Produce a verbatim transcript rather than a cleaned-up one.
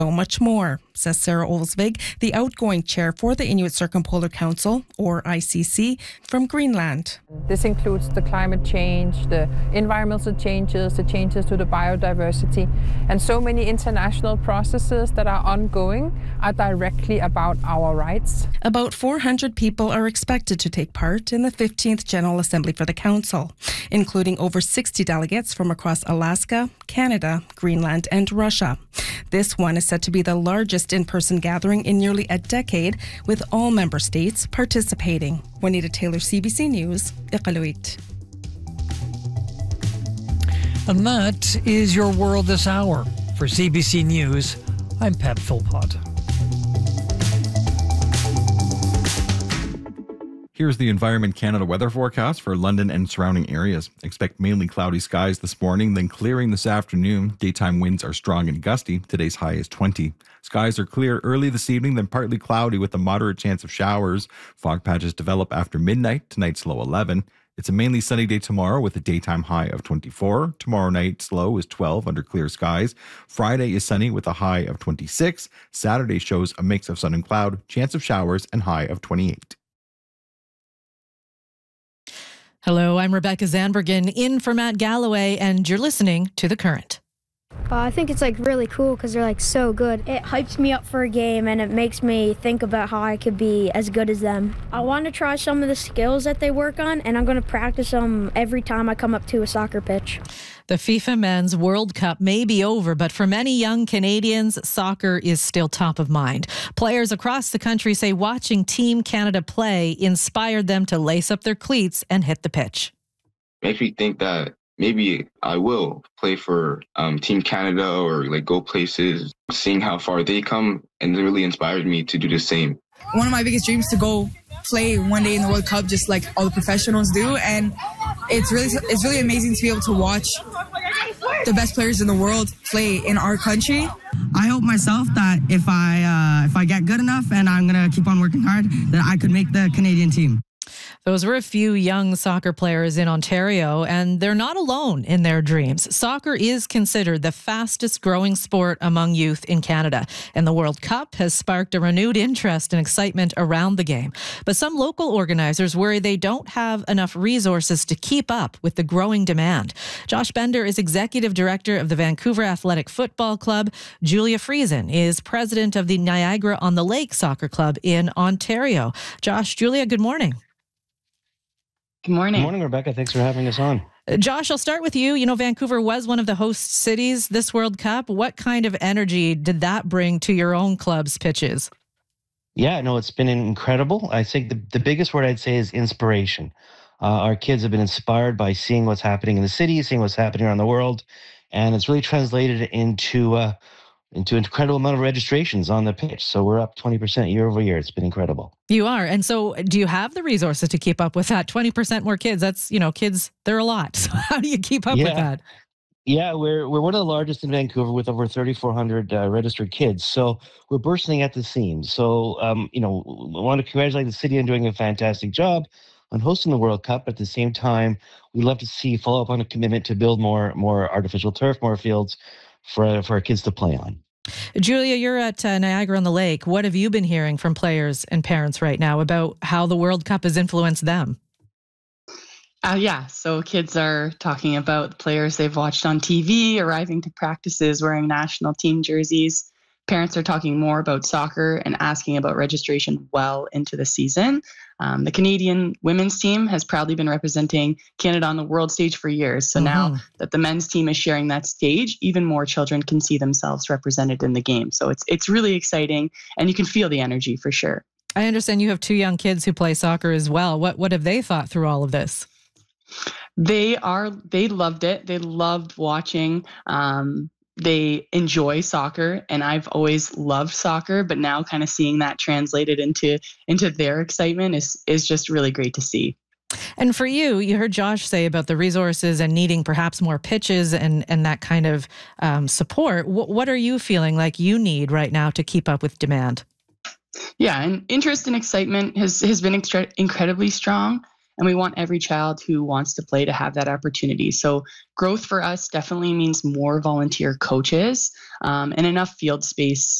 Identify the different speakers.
Speaker 1: So much more, says Sarah Olsvig, the outgoing chair for the Inuit Circumpolar Council, or I C C, from Greenland.
Speaker 2: This includes the climate change, the environmental changes, the changes to the biodiversity, and so many international processes that are ongoing are directly about our rights.
Speaker 1: About four hundred people are expected to take part in the fifteenth General Assembly for the Council, including over sixty delegates from across Alaska, Canada, Greenland, and Russia. This one is said to be the largest in-person gathering in nearly a decade, with all member states participating. Juanita Taylor, C B C News, Iqaluit.
Speaker 3: And that is your world this hour. For C B C News, I'm Pep Philpott.
Speaker 4: Here's the Environment Canada weather forecast for London and surrounding areas. Expect mainly cloudy skies this morning, then clearing this afternoon. Daytime winds are strong and gusty. Today's high is twenty. Skies are clear early this evening, then partly cloudy with a moderate chance of showers. Fog patches develop after midnight. Tonight's low eleven. It's a mainly sunny day tomorrow with a daytime high of twenty-four. Tomorrow night's low is twelve under clear skies. Friday is sunny with a high of twenty-six. Saturday shows a mix of sun and cloud, chance of showers, and high of twenty-eight.
Speaker 5: Hello, I'm Rebecca Zanbergen in for Matt Galloway, and you're listening to The Current.
Speaker 6: Uh, I think it's like really cool because they're like so good. It hypes me up for a game and it makes me think about how I could be as good as them. I want to try some of the skills that they work on, and I'm going to practice them every time I come up to a soccer pitch.
Speaker 5: The FIFA Men's World Cup may be over, but for many young Canadians, soccer is still top of mind. Players across the country say watching Team Canada play inspired them to lace up their cleats and hit the pitch.
Speaker 7: Makes me think that maybe I will play for um, Team Canada or like go places. Seeing how far they come, and it really inspired me to do the same.
Speaker 8: One of my biggest dreams to go play one day in the World Cup, just like all the professionals do, and it's really it's really amazing to be able to watch the best players in the world play in our country.
Speaker 9: I hope myself that if I uh, if I get good enough and I'm gonna keep on working hard, that I could make the Canadian team.
Speaker 5: Those were a few young soccer players in Ontario, and they're not alone in their dreams. Soccer is considered the fastest growing sport among youth in Canada, and the World Cup has sparked a renewed interest and excitement around the game. But some local organizers worry they don't have enough resources to keep up with the growing demand. Josh Bender is executive director of the Vancouver Athletic Football Club. Julia Friesen is president of the Niagara-on-the-Lake Soccer Club in Ontario. Josh, Julia, good morning.
Speaker 10: Good morning.
Speaker 11: Good morning, Rebecca. Thanks for having us on.
Speaker 5: Josh, I'll start with you. You know, Vancouver was one of the host cities this World Cup. What kind of energy did that bring to your own club's pitches?
Speaker 11: Yeah, no, it's been incredible. I think the, the biggest word I'd say is inspiration. Uh, our kids have been inspired by seeing what's happening in the city, seeing what's happening around the world, and it's really translated into uh, into an incredible amount of registrations on the pitch. So we're up twenty percent year over year. It's been incredible.
Speaker 5: You are. And so do you have the resources to keep up with that? twenty percent more kids. That's, you know, kids, they're a lot. So how do you keep up
Speaker 11: yeah.
Speaker 5: with that?
Speaker 11: Yeah, we're we're one of the largest in Vancouver with over thirty-four hundred uh, registered kids. So we're bursting at the seams. So, um, you know, we want to congratulate the city on doing a fantastic job on hosting the World Cup. At the same time, we love to see follow up on a commitment to build more more artificial turf, more fields for for our kids to play on.
Speaker 5: Julia, you're at uh, Niagara-on-the-Lake. What have you been hearing from players and parents right now about how the World Cup has influenced them?
Speaker 10: Uh, yeah, so kids are talking about the players they've watched on T V, arriving to practices wearing national team jerseys. Parents are talking more about soccer and asking about registration well into the season. Um, the Canadian women's team has proudly been representing Canada on the world stage for years. So mm-hmm. now that the men's team is sharing that stage, even more children can see themselves represented in the game. So it's it's really exciting, and you can feel the energy for sure.
Speaker 5: I understand you have two young kids who play soccer as well. What what have they thought through all of this?
Speaker 10: They are they loved it. They loved watching. Um, They enjoy soccer, and I've always loved soccer, but now kind of seeing that translated into into their excitement is is just really great to see.
Speaker 5: And for you, you heard Josh say about the resources and needing perhaps more pitches and and that kind of um, support. W- what are you feeling like you need right now to keep up with demand?
Speaker 10: Yeah, and interest and excitement has has been extra- incredibly strong. And we want every child who wants to play to have that opportunity. So growth for us definitely means more volunteer coaches um, and enough field space